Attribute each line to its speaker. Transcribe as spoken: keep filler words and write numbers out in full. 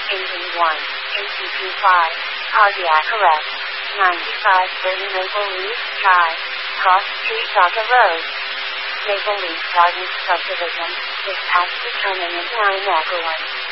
Speaker 1: eighty one, eighty-two-five, cardiac arrest, ninety-five thirty Maple Leaf Drive, Cross Street Saga Road, Maple Leaf Gardens Subdivision, is past the terminus line Echoing.